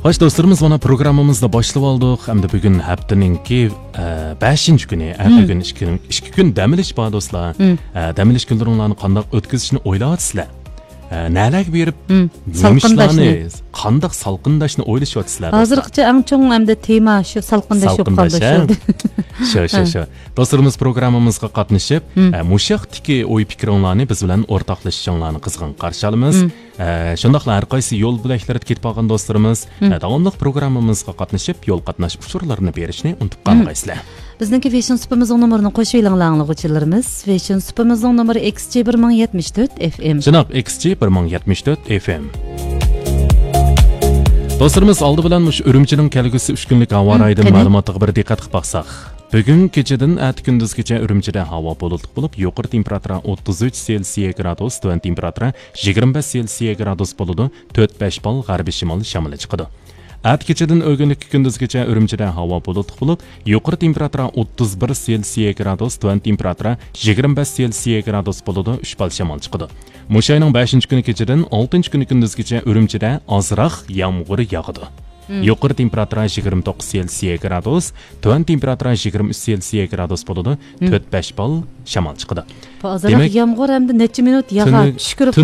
Xo'sh do'stlarimiz, mana programmamizni boshlab oldik. Hamda bugun haftaninki 5-kuni, bugun 2 kun dam olish bor do'stlar. Dam olish kunlaringlarni qanday o'tkazishni o'ylayapsizlar? Nәләк беріп, немішlarni, qandaq salqindashni o'ylashyapsizlar. Hozirgacha eng chong hamda tema shu salqindash bo'lib qoldi. Shu. Do'stlarimiz programmamizga qatnashib, mushaqdagi o'y fikringlarni biz bilan o'rtoqlashishinglarni qizg'in qarshi olamiz. Shundaqla har qaysi yo'l bo'laklarida ketib qolgan do'stlarimiz, davomli programmamizga qatnashib, yo'l qatnash uchurlarini berishni unutib qolmaysizlar. Bizningki Fashion Supimizning nomerini qo'shib ilanglanuvchilarimiz. Fashion Supimizning nomeri XC 1074 FM. Janob XC 1074 FM. Do'stlarimiz, oldi bilan mush Urumchining kelgusi 3 kunlik havo rayidan ma'lumotiga bir diqqat qilib baqsaq. Bugun kechadan at kunduzgacha Urumchida havo bulutli bo'lib, yuqori temperatura 33 Selsiya gradus, tuvan temperatura 25 Selsiya gradus bo'ladi. 4-5 bal g'arbiy shimol shamoli chiqadi. At kechadan o'rgunlik kunduzgacha Urumchida havo bulutli bo'lib, yuqori temperatura 31 Selsiya gradus, tuvan temperatura 25 Selsiya gradus bo'ladi. 3 bal shamol chiqadi. Mushayning 5-kuni kechadan 6-kuni kunduzgacha Urumchida ozroq yomg'ir yog'adi. Yuqori temperatura 29 Selsiya gradus, tuvan temperatura 23 Selsiya gradus bo'ladi. 4-5 bal shamol chiqadi. Ozroq yomg'ir hamda necha minut yog'adi. Tushkirib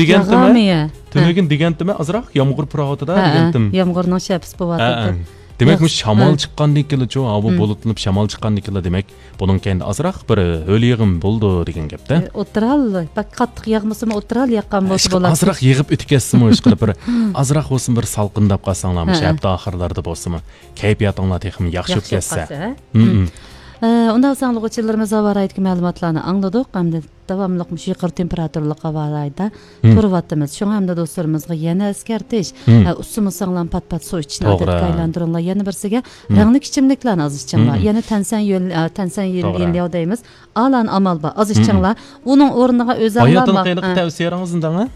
Tunugin degandimi ozroq yomg'ir purog'ida degandim. Yomg'irning shapis bo'lyapti. Demek bu shamol chiqqandan keyin jo havo bulutlanib shamol chiqqandan keyin demek bunun kendi azroq bir o'l yig'im bo'ldi degan gapda. O'tiral, bak qattiq yog'masimi o'tiral yaqqan bo'lsa bo'ladi. Azroq yig'ib o'tkazsimi o'sh qilib bir azroq bo'lsin bir salqindab qolsanglarmi, hafta oxirlarida bo'lsimi, kayfiyatinglar texim yaxshi o'tkazsa. Undan so'ng o'quvchilarimiz havo rayidagi ma'lumotlarni angladik hamda davomli yuqori temperaturali havo rayida turyapmiz. Shunga hamda do'stlarimizga yana eskartish, ustimiz sanglan pat-pat suv ichishni odatga aylantiringlar. Yana birsiga rangli ichimliklarni oz ichinglar. Yana tansan yo'l deymiz. Alan amal bor, oz ichinglar. Uning o'rniga o'zinglar hayotning tavsiyalaringizni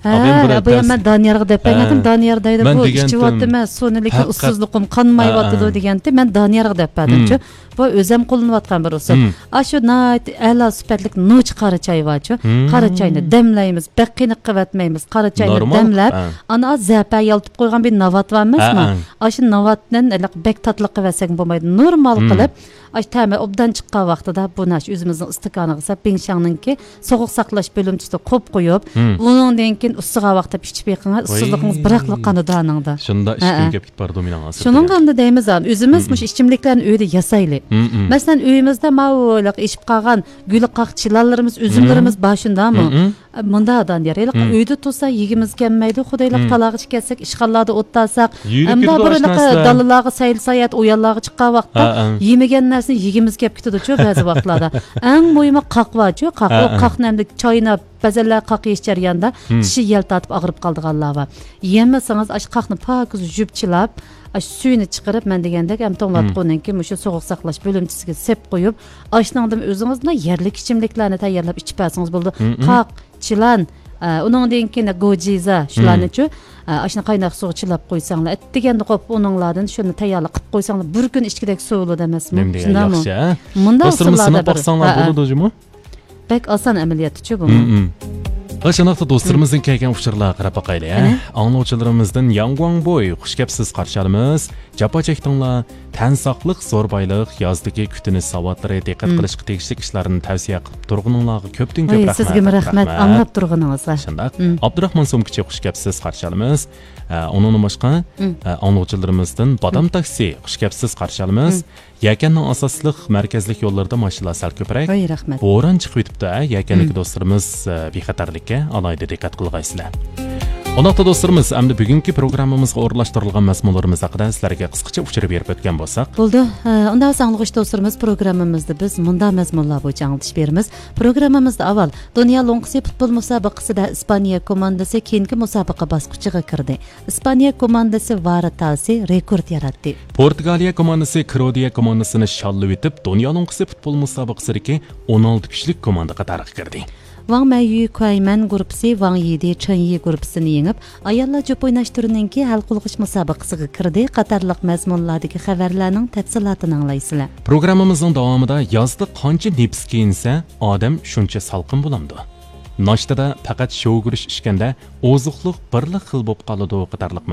Ben Daniyarga deb aytdim. Daniyar deydi bu ichiyaptimi, suvnilik ussizliqim qanmayapti deganda men Daniyarga deb aytdim. Bu o'zim qo'llanayotgan bir usul. Shu nayt ala sifatlik nuch qora choy bor-ku. Qora choyni demlaymiz, baqini qavatmaymiz. Qora choyni demlab, ana zapa yaltib qo'ygan bir navat var emasmi? Shu navatdan bek tatlı qilsak bo'lmaydi. Normal qilib ta'mi obdan chiqqan vaqtida bu nash o'zimizning istikoniga solib, Bingshangningki sovuq saqlash bo'limchisida qo'yib qo'yib, uningdan keyin issiq vaqtda pishib yiqinglar, issizligingiz biroqli qonidaningda. Shunda ishga kelib ketib dominant asir. Shuning hamda deymiz ham o'zimiz mush ichimliklarni uyda yasaylik. Masalan, uyimizda ma'laq ishib qolgan guli qaqchilarimiz, üzümlerimiz başındamı? Bunda Daniyarlik uyda tursa yigimiz kelmaydi. Xudoylar talog'i kelsak, ishxonlarda o'tdasak, hamda buriliqi dalalarga sayl sayat o'yanlarga chiqqan vaqtda yemagan narsani yigimiz kelib ketadi-ku ba'zi vaqtlarda. Eng muhimi qaqva-ku, qaqni hamda choyni ba'zilar qaq yeyish jarayonida tishi yaltatib og'rib qoldiganlar bor. Yemasangiz ash qaqni pokiz yupchilab suyunu chiqarib men degandek ham to'nglatqondan keyin shu sovuq saqlash bo'limchisiga sep qo'yib, ashningdan o'zingizga yerlik ichimliklarni tayyorlab ichib olsangiz bo'ldi. Qaq, chilan, uningdan keyin gojiza shularni-chu, ashna qaynoq suv chilab qo'ysanglar, deganda qo'yib uninglardan shuni tayyorlab qilib qo'ysanglar, bir kun ichkidek suv bo'ladi emasmi? Shundami? Bunda usullarda baqsanglar bo'ladi-mi? Bek oson amaliyot-chu bu. Qashanoqda do'stlarimizning kelgan uchurlarga qarab boqaylik. Anglovchilarimizdan Yangwangboy xush kelibsiz qarshi olamiz. Japa chekdinglar, tan saqliq, zo'rbaylik, yozdagi kutinish savotlari, diqqat qilishga tegishli ishlarni tavsiya qilib turg'uninglarga ko'pdan ko'p rahmat. Sizga rahmat, anglab turg'uningizga. Shunday. Abdurahmon Somkichi xush kelibsiz qarshi olamiz. Onun boshqa anglovchilarimizdan Badam taksi xush kelibsiz qarshi olamiz. Yakanning asosliq markazlik yo'llarida mashinalar sal ko'proq. Rahmat. Bo'ron chiqib o'tibdi. Yakanniki do'stlarimiz bexatarlikka alohida diqqat qilgaysizlar. Onoqda do'stlarimiz, endi bugungi programmamizga o'rlashtirilgan mazmunlarimiz haqida sizlarga qisqacha uchirib berib o'tgan bo'lsak. Bo'ldi. Undan so'ng do'stlarimiz programmamizda biz munda mazmunlar bo'yicha anglatish beramiz. Programmamizda avval Dunyo Longsi futbol musobaqasida Ispaniya komandasi keyingi musobaqa bosqichiga kirdi. Ispaniya komandasi Varatasi rekord yaratdi. Portugaliya komandasi Kroatiya komandasini shallab etib, Dunyo Longsi futbol musobaqasidagi 16 kuchlik komanda qatoriga kirdi. Wang Meiyu Kuayman gruppasi Wang Yidi Chenyi gruppasini yengib, ayollar jo'p o'ynash turininki hal qilg'ish musobaqasiga kirdi. Qatarliq mazmunlardagi xabarlarning tafsilotini anglaysizlar. Programmamizning davomida yozda qancha nefs kiyinsa, odam shuncha salqin bo'lamdi. Noshtada faqat shogurish ishganda oziqliq birli xil bo'lib qoladi qatorliq